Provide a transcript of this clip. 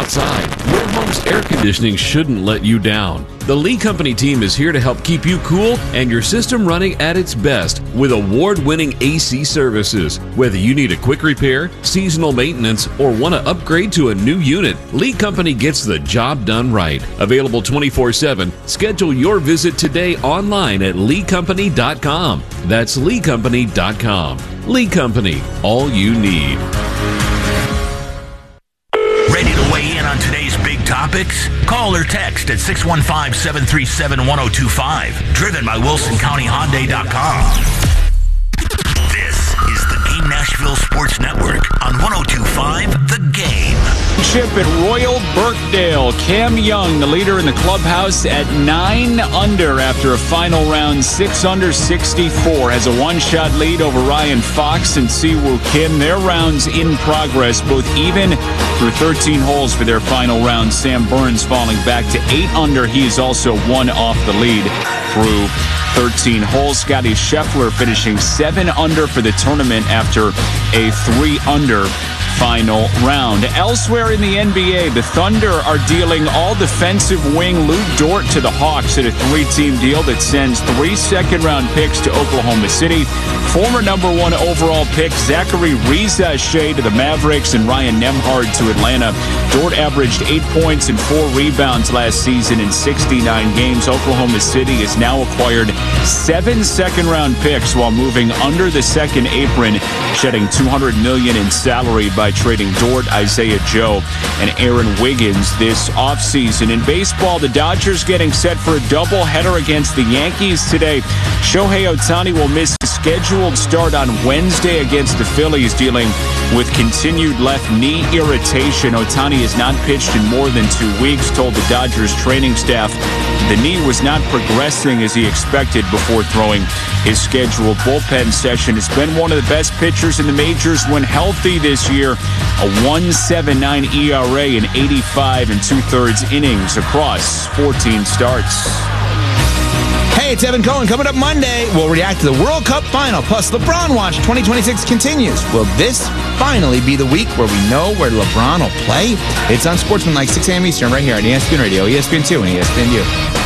outside. Your home's air conditioning shouldn't let you down. The Lee Company team is here to help keep you cool and your system running at its best with award-winning AC services. Whether you need a quick repair, seasonal maintenance, or want to upgrade to a new unit, Lee Company gets the job done right. Available 24/7. Schedule your visit today online at leecompany.com. That's leecompany.com. Lee Company, all you need. Ready to weigh in on today's big topics? Call or text at 615-737-1025. Driven by WilsonCountyHyundai.com. This is the Game Nashville Sports Network on 102.5 The Game. Chip at Royal Birkdale. Cam Young, the leader in the clubhouse, at 9 under after a final round 6 under 64. Has a one-shot lead over Ryan Fox and Siwoo Kim. Their rounds in progress, both even through 13 holes for their final round. Sam Burns falling back to 8 under. He is also 1 off the lead through 13 holes. Scotty Scheffler finishing 7 under for the tournament after a 3 under final round. Elsewhere in the NBA, the Thunder are dealing all defensive wing Lou Dort to the Hawks in a 3-team deal that sends 3 second-round picks to Oklahoma City. Former number 1 overall pick Zachary Riza-Shea to the Mavericks and Ryan Nembhard to Atlanta. Dort averaged 8 points and 4 rebounds last season in 69 games. Oklahoma City has now acquired 7 second-round picks while moving under the second apron, shedding $200 million in salary by trading Dort, Isaiah Joe, and Aaron Wiggins this offseason. In baseball, the Dodgers getting set for a doubleheader against the Yankees today. Shohei Ohtani will miss the scheduled start on Wednesday against the Phillies, dealing with continued left knee irritation. Ohtani has not pitched in more than 2 weeks, told the Dodgers training staff the knee was not progressing as he expected before throwing his scheduled bullpen session. Has been one of the best pitchers in the majors when healthy this year. A 1.79 ERA in 85 2/3 innings across 14 starts. Hey, it's Evan Cohen. Coming up Monday, we'll react to the World Cup final. Plus, LeBron Watch 2026 continues. Will this finally be the week where we know where LeBron will play? It's on Sportsman like 6 a.m. Eastern right here on ESPN Radio, ESPN2, and ESPNU.